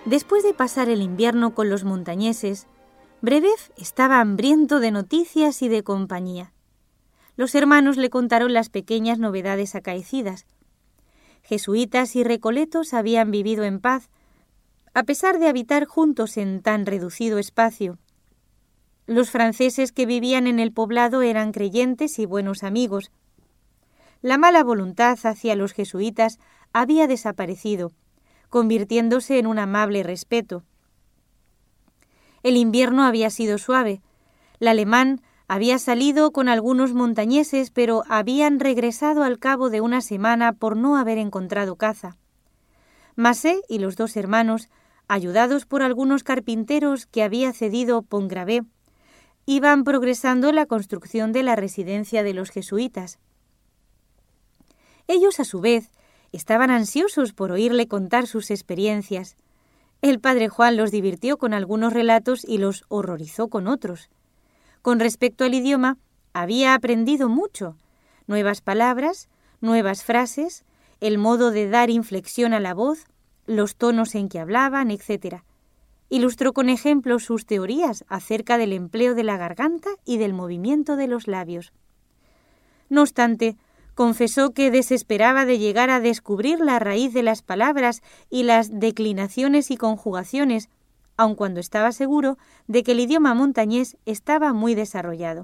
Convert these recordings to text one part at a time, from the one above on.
Después de pasar el invierno con los montañeses, Brebeuf estaba hambriento de noticias y de compañía. Los hermanos le contaron las pequeñas novedades acaecidas. Jesuitas y recoletos habían vivido en paz, a pesar de habitar juntos en tan reducido espacio. Los franceses que vivían en el poblado eran creyentes y buenos amigos. La mala voluntad hacia los jesuitas había desaparecido, convirtiéndose en un amable respeto. El invierno había sido suave. El alemán había salido con algunos montañeses, pero habían regresado al cabo de una semana por no haber encontrado caza. Massé y los dos hermanos, ayudados por algunos carpinteros que había cedido Pont-Gravé, iban progresando en la construcción de la residencia de los jesuitas. Ellos, a su vez, estaban ansiosos por oírle contar sus experiencias. El padre Juan los divirtió con algunos relatos y los horrorizó con otros. Con respecto al idioma, había aprendido mucho: nuevas palabras, nuevas frases, el modo de dar inflexión a la voz, los tonos en que hablaban, etc. Ilustró con ejemplos sus teorías acerca del empleo de la garganta y del movimiento de los labios. No obstante, confesó que desesperaba de llegar a descubrir la raíz de las palabras y las declinaciones y conjugaciones, aun cuando estaba seguro de que el idioma montañés estaba muy desarrollado.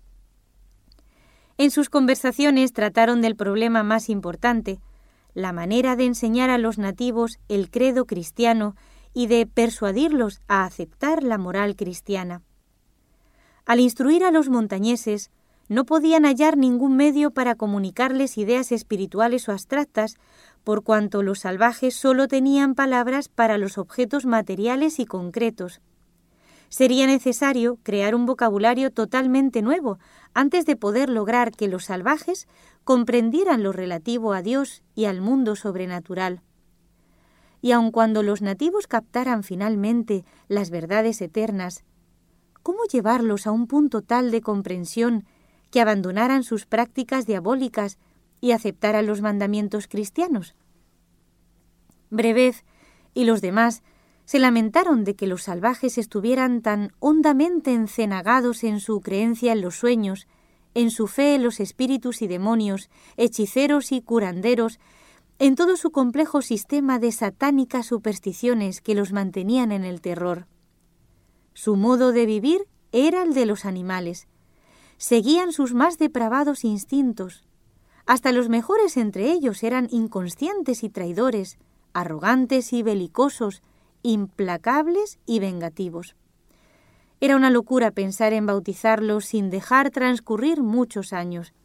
En sus conversaciones trataron del problema más importante, la manera de enseñar a los nativos el credo cristiano y de persuadirlos a aceptar la moral cristiana. Al instruir a los montañeses, no podían hallar ningún medio para comunicarles ideas espirituales o abstractas, por cuanto los salvajes solo tenían palabras para los objetos materiales y concretos. Sería necesario crear un vocabulario totalmente nuevo antes de poder lograr que los salvajes comprendieran lo relativo a Dios y al mundo sobrenatural. Y aun cuando los nativos captaran finalmente las verdades eternas, ¿cómo llevarlos a un punto tal de comprensión que abandonaran sus prácticas diabólicas y aceptaran los mandamientos cristianos? Brebeuf y los demás se lamentaron de que los salvajes estuvieran tan hondamente encenagados en su creencia en los sueños, en su fe en los espíritus y demonios, hechiceros y curanderos, en todo su complejo sistema de satánicas supersticiones que los mantenían en el terror. Su modo de vivir era el de los animales. Seguían sus más depravados instintos. Hasta los mejores entre ellos eran inconscientes y traidores, arrogantes y belicosos, implacables y vengativos. Era una locura pensar en bautizarlos sin dejar transcurrir muchos años.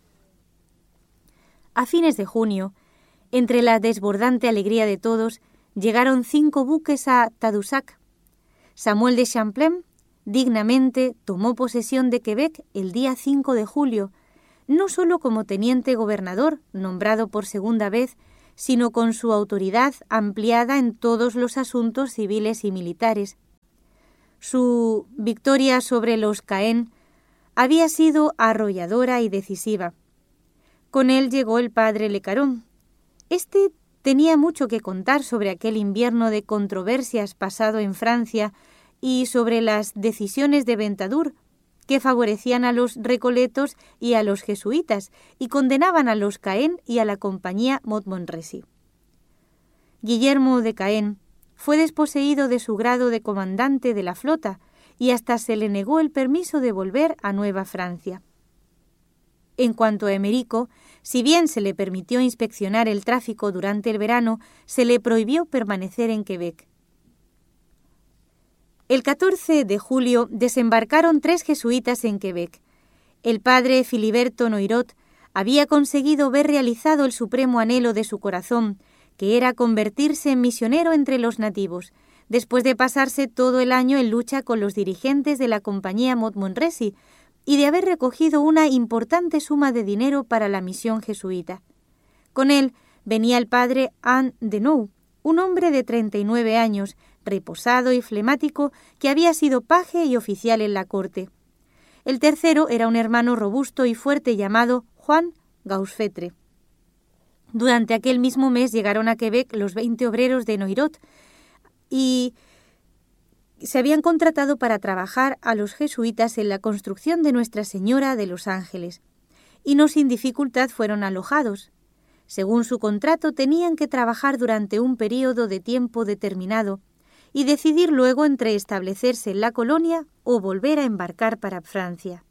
A fines de junio, entre la desbordante alegría de todos, llegaron 5 buques a Tadoussac. Samuel de Champlain dignamente tomó posesión de Quebec el día 5 de julio, no solo como teniente gobernador, nombrado por segunda vez, sino con su autoridad ampliada en todos los asuntos civiles y militares. Su victoria sobre los Caen había sido arrolladora y decisiva. Con él llegó el padre Le Caron. Este tenía mucho que contar sobre aquel invierno de controversias pasado en Francia y sobre las decisiones de Ventadour, que favorecían a los recoletos y a los jesuitas y condenaban a los Caen y a la compañía Montmorency. Guillermo de Caen fue desposeído de su grado de comandante de la flota y hasta se le negó el permiso de volver a Nueva Francia. En cuanto a Emerico, si bien se le permitió inspeccionar el tráfico durante el verano, se le prohibió permanecer en Quebec. El 14 de julio desembarcaron 3 jesuitas en Quebec. El padre Filiberto Noirot había conseguido ver realizado el supremo anhelo de su corazón, que era convertirse en misionero entre los nativos, después de pasarse todo el año en lucha con los dirigentes de la compañía Montmorency y de haber recogido una importante suma de dinero para la misión jesuita. Con él venía el padre Anne Denou, un hombre de 39 años, reposado y flemático, que había sido paje y oficial en la corte. El tercero era un hermano robusto y fuerte llamado Juan Gausfetre. Durante aquel mismo mes llegaron a Quebec los 20 obreros de Noirot y se habían contratado para trabajar a los jesuitas en la construcción de Nuestra Señora de los Ángeles, y no sin dificultad fueron alojados. Según su contrato, tenían que trabajar durante un período de tiempo determinado y decidir luego entre establecerse en la colonia o volver a embarcar para Francia.